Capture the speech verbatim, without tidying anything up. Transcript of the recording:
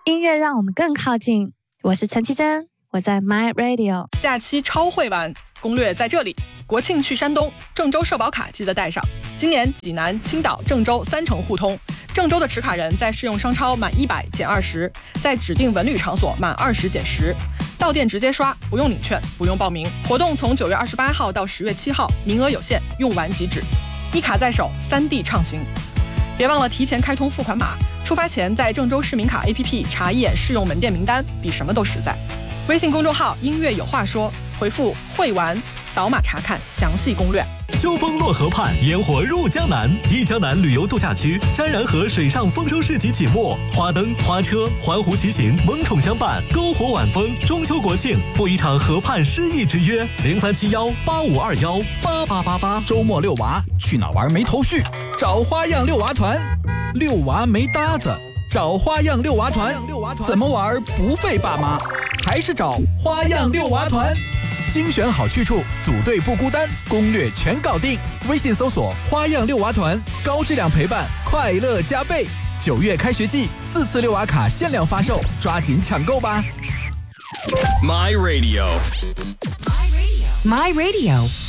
音乐让我们更靠近。我是陈绮贞，我在 My Radio。 假期超会玩，攻略在这里。国庆去山东，郑州社保卡记得带上。今年济南、青岛、郑州三城互通。郑州的持卡人在试用商超满一百减二十，在指定文旅场所满二十减十。到店直接刷，不用领券，不用报名。活动从九月二十八号到十月七号，名额有限，用完即止。一卡在手，三地畅行。别忘了提前开通付款码，出发前在郑州市民卡 A P P 查一眼试用门店名单，比什么都实在。微信公众号音乐有话说，回复会玩，扫码查看详细攻略。 秋风落河畔，烟火入江南。一江南旅游度假区沾然河水上丰收市集启幕，花灯、花车、环湖骑行萌宠相伴，篝火晚风。中秋国庆赴一场河畔诗意之约，零三七幺八五二幺八八八八。 周末遛娃去哪玩没头绪？找花样遛娃团。遛娃没搭子，找花样遛娃团。怎么玩不费爸妈？还是找花样遛娃团。精选好去处，组队不孤单，攻略全搞定。微信搜索花样遛娃团，高质量陪伴，快乐加倍。九月开学季，四次遛娃卡限量发售，抓紧抢购吧。 My Radio. My Radio.